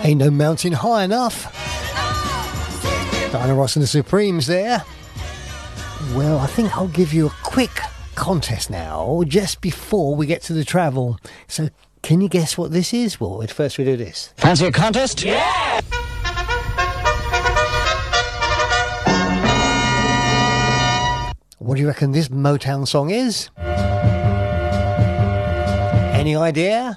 Ain't no mountain high enough. Diana Ross and the Supremes there. Well, I think I'll give you a quick contest now, just before we get to the travel. So, can you guess what this is? Well, first we do this. Fancy a contest? Yeah! What do you reckon this Motown song is? Any idea?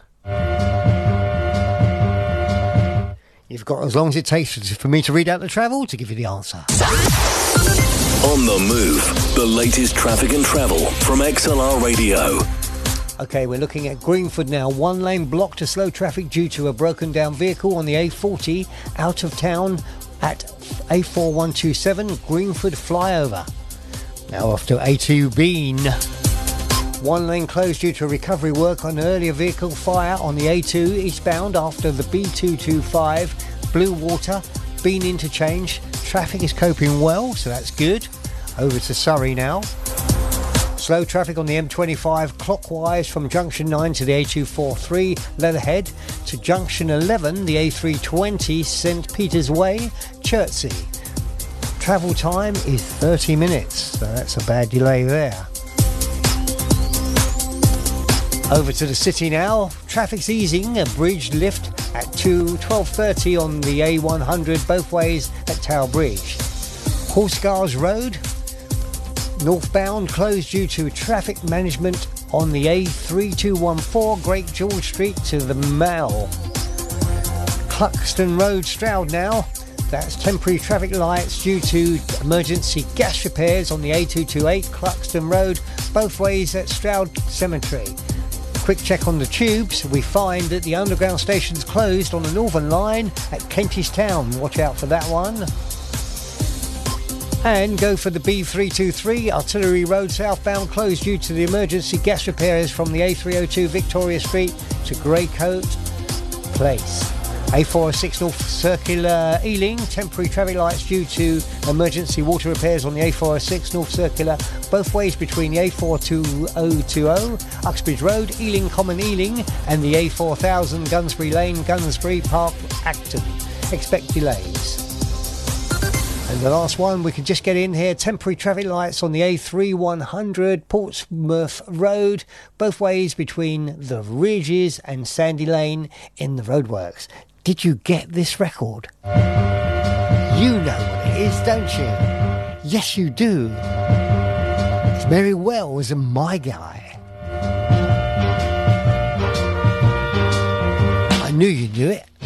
You've got as long as it takes for me to read out the travel to give you the answer. On the Move, the latest traffic and travel from XLR Radio. Okay, we're looking at Greenford now. One lane blocked to slow traffic due to a broken down vehicle on the A40 out of town at A4127 Greenford flyover. Now off to A2 Bean. One lane closed due to recovery work on earlier vehicle fire on the A2 eastbound after the B225 Blue Water Bean interchange. Traffic is coping well, so that's good. Over to Surrey now. Slow traffic on the M25 clockwise from junction 9 to the A243 Leatherhead to junction 11, the A320 St Peter's Way, Chertsey. Travel time is 30 minutes, so that's a bad delay there. Over to the city now. Traffic's easing. A bridge lift at 12:30 on the A100 both ways at Tower Bridge. Horsecars Road northbound closed due to traffic management on the A3214 Great George Street to the Mall. Cluxton Road Stroud now. That's temporary traffic lights due to emergency gas repairs on the A228 Cluxton Road both ways at Stroud Cemetery. Quick check on the tubes. We find that the underground station's closed on the Northern Line at Kentish Town. Watch out for that one. And go for the B323 Artillery Road southbound closed due to the emergency gas repairs from the A302 Victoria Street to Greycoat Place. A406 North Circular Ealing, temporary traffic lights due to emergency water repairs on the A406 North Circular, both ways between the A42020, Uxbridge Road, Ealing Common Ealing, and the A4000 Gunsbury Lane, Gunsbury Park, Acton. Expect delays. And the last one, we can just get in here, temporary traffic lights on the A3100 Portsmouth Road, both ways between the Ridges and Sandy Lane in the roadworks. Did you get this record? You know what it is, don't you? Yes, you do. It's Mary Wells and My Guy. I knew you'd do it.